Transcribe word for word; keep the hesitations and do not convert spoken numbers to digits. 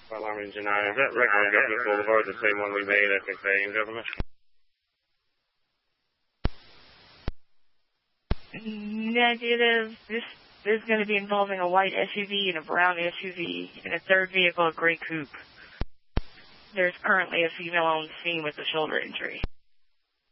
Alarm Engine nine, is that record on Government Boulevard the same one we made at McVeigh Government? Negative. This is going to be involving a white S U V and a brown S U V and a third vehicle, a gray coupe. There's currently a female on the scene with a shoulder injury.